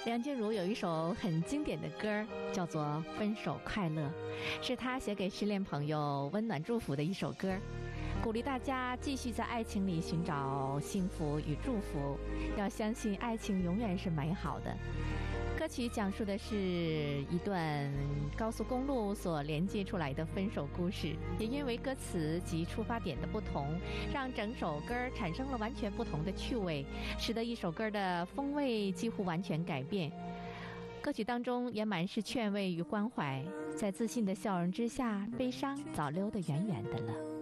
梁静茹有一首很经典的歌，叫做《分手快乐》，是她写给失恋朋友温暖祝福的一首歌，鼓励大家继续在爱情里寻找幸福与祝福，要相信爱情永远是美好的。歌曲讲述的是一段高速公路所连接出来的分手故事，也因为歌词及出发点的不同，让整首歌产生了完全不同的趣味，使得一首歌的风味几乎完全改变。歌曲当中也满是劝慰与关怀，在自信的笑容之下，悲伤早溜得远远的了。